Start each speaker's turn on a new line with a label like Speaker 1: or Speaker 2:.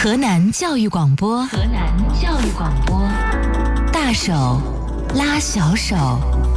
Speaker 1: 河南教育广播，大手拉小手。